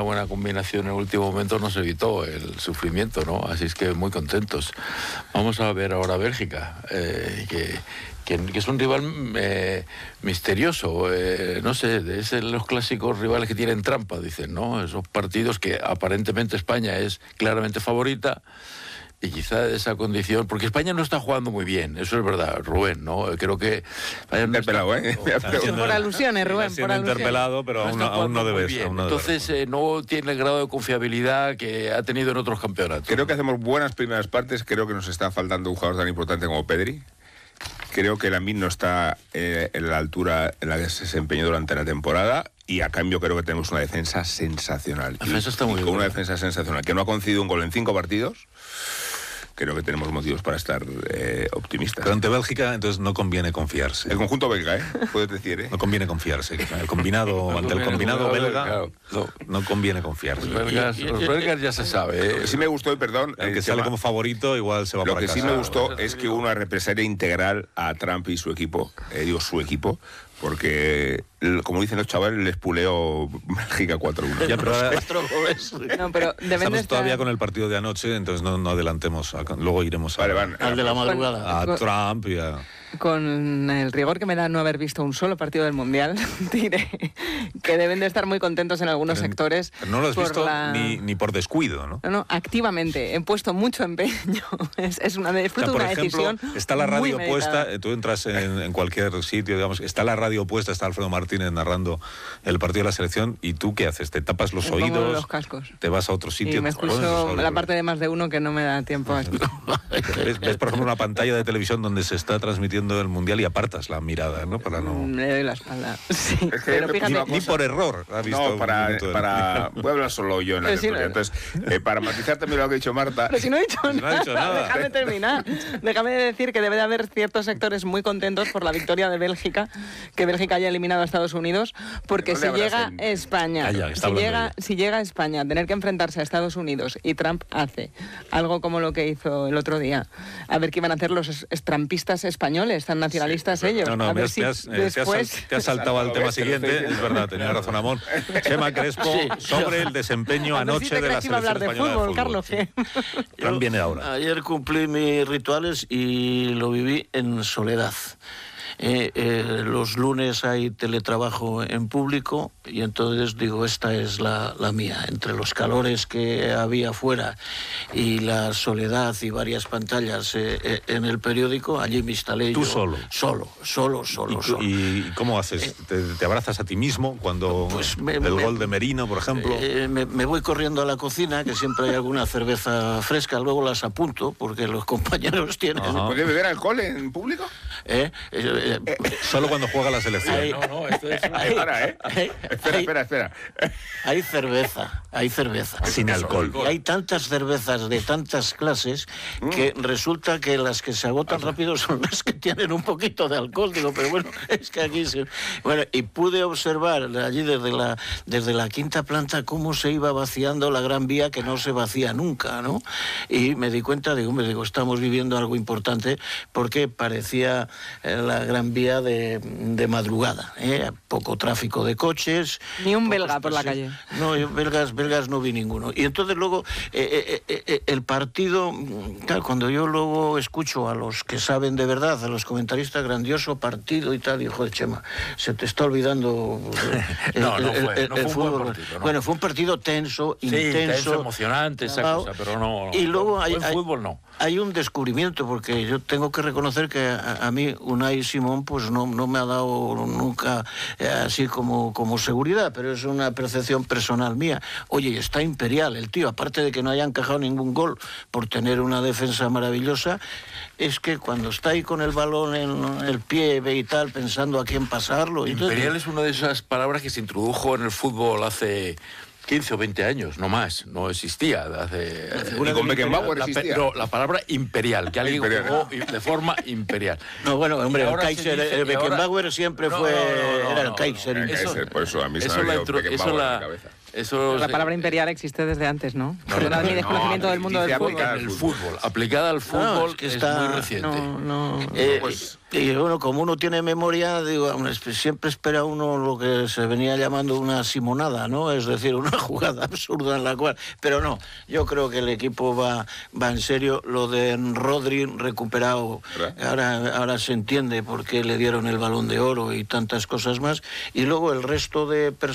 buena combinación en el último momento nos evitó el sufrimiento, ¿no? Así es que muy contentos. Vamos a ver ahora Bélgica, que es un rival misterioso, no sé, es de los clásicos rivales que tienen trampa, dicen, ¿no? Esos partidos que aparentemente España es claramente favorita, y quizá de esa condición, porque España no está jugando muy bien, eso es verdad, Rubén, ¿no? Creo que... Interpelado, Por alusiones, Rubén, por alusiones. Interpelado, pero aún no debes. Entonces, no tiene el grado de confiabilidad que ha tenido en otros campeonatos. Creo que hacemos buenas primeras partes, creo que nos está faltando un jugador tan importante como Pedri. Creo que Lamine no está en la altura en la que se desempeñó durante la temporada, y a cambio creo que tenemos una defensa sensacional. La defensa está muy bien. Con una defensa sensacional, que no ha concedido un gol en 5 partidos. Creo que tenemos motivos para estar optimistas. Pero ante Bélgica, entonces no conviene confiarse. El conjunto belga, puedes decir, No conviene confiarse. El combinado, ante el combinado belga, claro, no conviene confiarse. Los belgas ya se sabe. Lo que sí me gustó, y perdón... El que sale como favorito igual se va para casa. Lo que sí me gustó es que hubo una represalia integral a Trump y su equipo. Digo su equipo, porque, como dicen los chavales, les puleó Bélgica 4-1. Ya, pero ahora, No, pero estamos todavía con el partido de anoche, entonces no adelantemos. Luego iremos Vale, al de la madrugada. a Trump y a... Con el rigor que me da no haber visto un solo partido del Mundial, diré que deben de estar muy contentos en algunos sectores. Pero no lo has visto ni por descuido, ¿no? No, activamente. He puesto mucho empeño. Es una por ejemplo, decisión. Está la radio muy puesta, meditada. tú entras en cualquier sitio, digamos, está la radio puesta, está Alfredo Martínez narrando el partido de la selección, y tú ¿qué haces? ¿Te tapas los Me pongo oídos? los cascos. ¿Te vas a otro sitio? Y me escucho la parte de más de uno que no me da tiempo a escuchar. ¿Ves, por ejemplo, una pantalla de televisión donde se está transmitiendo el Mundial y apartas la mirada, ¿no? Para no... Le doy la espalda. Sí, Es que pero me fíjate... pasa Ni por error ha visto No, un para minuto del- voy a hablar solo yo en la Pero si tertulia. no- Entonces, para matizar también lo que ha dicho Marta... Pero si no he dicho no ha dicho nada. Déjame terminar. Déjame decir que debe de haber ciertos sectores muy contentos por la victoria de Bélgica, que Bélgica haya eliminado a Estados Unidos, porque ¿Dónde si llega hablas España, Calla, está hablando si llega España a tener que enfrentarse a Estados Unidos y Trump hace algo como lo que hizo el otro día, a ver qué iban a hacer los trampistas españoles, tan nacionalistas ellos. No, a ver te has saltado al tema siguiente, es verdad, tenía razón Amón. Chema Crespo, sobre el desempeño A ver si anoche te de la crees que iba a selección hablar de española fútbol, de Carlos. sí. ¿Qué? Fran viene ahora. Ayer cumplí mis rituales y lo viví en soledad. Los lunes hay teletrabajo en público y entonces digo, esta es la mía. Entre los calores que había fuera y la soledad y varias pantallas en el periódico, allí me instalé. ¿Tú yo solo? Solo. ¿Y cómo haces? ¿Te abrazas a ti mismo cuando Pues el gol de Merino, por ejemplo? Me voy corriendo a la cocina, que siempre hay alguna cerveza fresca, luego las apunto, porque los compañeros tienen... Ajá. ¿Puede beber alcohol en público? Solo cuando juega la selección. Ahí- No, esto es una... Espera. Hay cerveza. Sin alcohol. Y hay tantas cervezas de tantas clases que resulta que las que se agotan rápido son las que tienen un poquito de alcohol. Digo, pero bueno, es que aquí se... Bueno, y pude observar allí desde la quinta planta cómo se iba vaciando la Gran Vía, que no se vacía nunca, ¿no? Y me di cuenta, digo, estamos viviendo algo importante, porque parecía la Gran Vía de madrugada, poco tráfico de coches. Ni un pocos belga por la paseos. calle. No, yo belgas no vi ninguno. Y entonces luego el partido, claro, cuando yo luego escucho a los que saben de verdad, a los comentaristas, grandioso partido y tal, y joder, Chema, se te está olvidando No fue un buen fútbol. partido, ¿no? Bueno, fue un partido tenso, Sí, intenso, emocionante, esa clavado. cosa, pero no... Y luego hay fútbol no. Hay un descubrimiento, porque yo tengo que reconocer que a mí Unai Simón pues no me ha dado nunca así como seguridad, pero es una percepción personal mía. Oye, está imperial el tío, aparte de que no haya encajado ningún gol por tener una defensa maravillosa, es que cuando está ahí con el balón en el pie y tal, pensando a quién pasarlo... Imperial es una de esas palabras que se introdujo en el fútbol hace 15 o 20 años, no más, no existía. Y con Beckenbauer existía. No, la palabra imperial, que alguien Imperial. jugó de forma imperial. No, bueno, hombre, Y el ahora se Kaiser, dice- el y ahora- Beckenbauer siempre No, fue... no, era el no, Kaiser. no, Por eso a mí se Eso me ha la ido intro- Beckenbauer eso en la- la cabeza. Eso La se- palabra imperial existe desde antes, ¿no? Perdonad mi desconocimiento del mundo dice del fútbol. aplicada. en el fútbol. Aplicada al fútbol es que es está- muy reciente. No. Pues- Y bueno, como uno tiene memoria, digo, siempre espera uno lo que se venía llamando una simonada, ¿no? Es decir, una jugada absurda en la cual... Pero no, yo creo que el equipo va en serio. Lo de Rodri recuperado, ahora se entiende por qué le dieron el Balón de Oro y tantas cosas más. Y luego el resto de personas